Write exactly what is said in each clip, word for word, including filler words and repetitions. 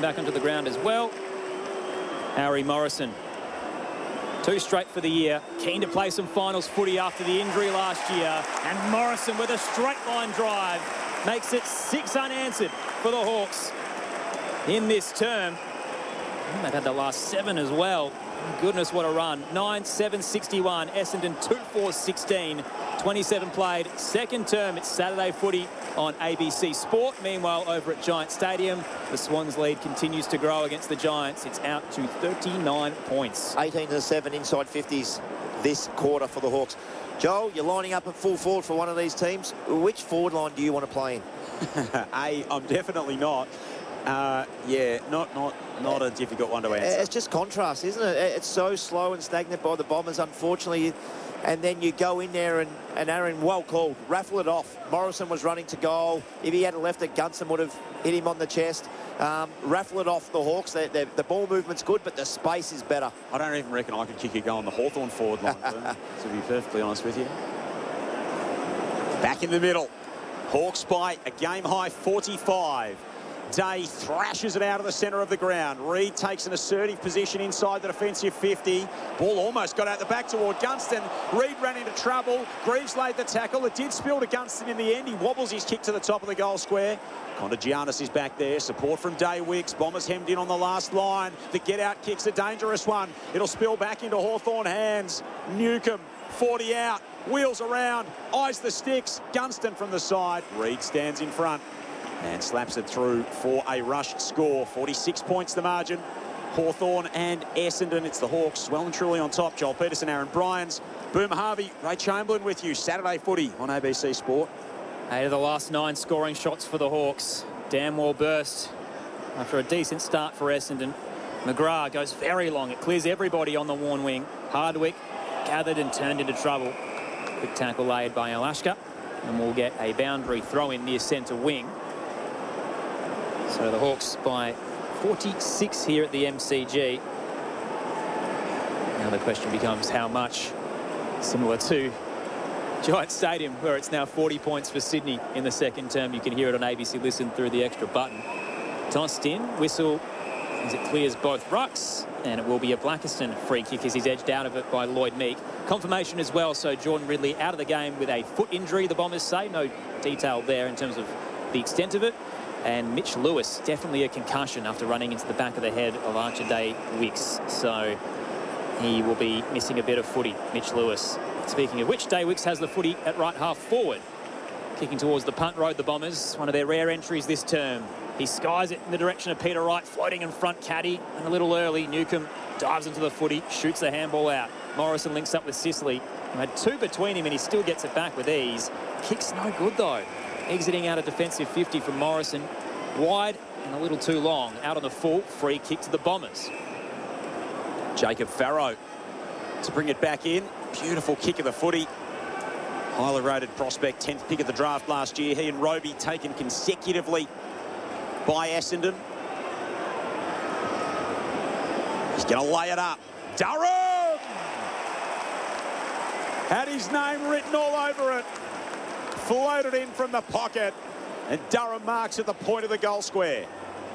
back onto the ground as well. Harry Morrison. Two straight for the year. Keen to play some finals footy after the injury last year. And Morrison with a straight line drive makes it six unanswered for the Hawks in this term. They've had the last seven as well. Goodness, what a run. nine seven sixty-one. Essendon two four sixteen. twenty-seven played. Second term, it's Saturday footy on A B C Sport. Meanwhile, over at Giant Stadium, the Swans lead continues to grow against the Giants. It's out to thirty-nine points. eighteen to seven inside fifties this quarter for the Hawks. Joel, you're lining up at full forward for one of these teams. Which forward line do you want to play in? A, I'm definitely not. Uh, yeah, not not not a difficult one to answer. It's just contrast, isn't it? It's so slow and stagnant by the Bombers, unfortunately. And then you go in there and, and Aaron, well called, raffle it off. Morrison was running to goal. If he had left it, Gunston would have hit him on the chest. Um, raffle it off the Hawks. They're, they're, the ball movement's good, but the space is better. I don't even reckon I could kick a goal on the Hawthorn forward line, to be perfectly honest with you. Back in the middle. Hawks by a game-high forty-five. Day thrashes it out of the centre of the ground. Reid takes an assertive position inside the defensive fifty. Ball almost got out the back toward Gunston. Reid ran into trouble. Greaves laid the tackle. It did spill to Gunston in the end. He wobbles his kick to the top of the goal square. Contagianis is back there. Support from Day Wicks. Bombers hemmed in on the last line. The get-out kick's a dangerous one. It'll spill back into Hawthorn hands. Newcomb, forty out. Wheels around. Eyes the sticks. Gunston from the side. Reid stands in front and slaps it through for a rush score. forty-six points the margin. Hawthorn and Essendon. It's the Hawks well and truly on top. Joel Peterson, Aaron Bryans, Boomer Harvey, Ray Chamberlain with you. Saturday footy on A B C Sport. Eight of the last nine scoring shots for the Hawks. Damwell burst after a decent start for Essendon. McGrath goes very long. It clears everybody on the worn wing. Hardwick gathered and turned into trouble. Quick tackle laid by Alashka. And we'll get a boundary throw in near centre wing. So the Hawks by forty-six here at the M C G. Now the question becomes how much, similar to Giant Stadium, where it's now forty points for Sydney in the second term. You can hear it on A B C Listen through the extra button. Tossed in, whistle as it clears both rucks, and it will be a Blackiston free kick as he's edged out of it by Lloyd Meek. Confirmation as well, so Jordan Ridley out of the game with a foot injury, the Bombers say. No detail there in terms of the extent of it. And Mitch Lewis, definitely a concussion after running into the back of the head of Archer Day Wicks. So he will be missing a bit of footy, Mitch Lewis. Speaking of which, Day Wicks has the footy at right half forward. Kicking towards the punt road, the Bombers. One of their rare entries this term. He skies it in the direction of Peter Wright, floating in front, caddy. And a little early, Newcomb dives into the footy, shoots the handball out. Morrison links up with Sicily. He had two between him and he still gets it back with ease. Kick's no good though. Exiting out a defensive fifty from Morrison. Wide and a little too long. Out on the full, free kick to the Bombers. Jacob Farrow to bring it back in. Beautiful kick of the footy. Highly rated prospect, tenth pick of the draft last year. He and Roby taken consecutively by Essendon. He's going to lay it up. Durham! Had his name written all over it. Floated in from the pocket. And Durham marks at the point of the goal square.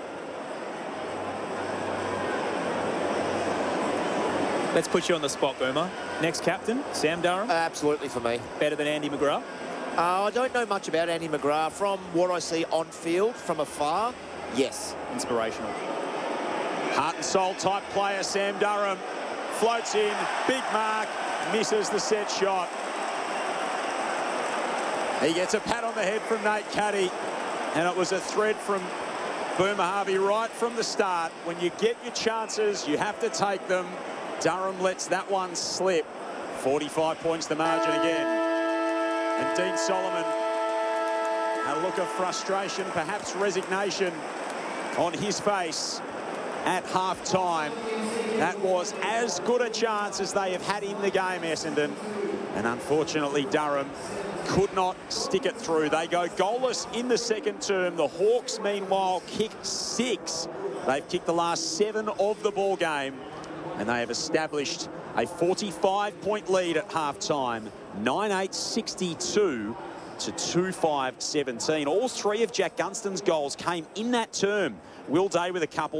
Let's put you on the spot, Boomer. Next captain, Sam Durham. Uh, absolutely for me. Better than Andy McGrath? Uh, I don't know much about Andy McGrath. From what I see on field from afar, yes. Inspirational. Heart and soul type player, Sam Durham. Floats in, big mark, misses the set shot. He gets a pat on the head from Nate Caddy, and it was a thread from Boomer Harvey right from the start. When you get your chances, you have to take them. Durham lets that one slip. forty-five points the margin again. And Dean Solomon, a look of frustration, perhaps resignation on his face at half-time. That was as good a chance as they have had in the game, Essendon. And unfortunately, Durham could not stick it through. They go goalless in the second term. The Hawks, meanwhile, kick six. They've kicked the last seven of the ball game, and they have established a forty-five point lead at half-time. nine eight sixty-two to two five seventeen. All three of Jack Gunston's goals came in that term. Will Day with a couple.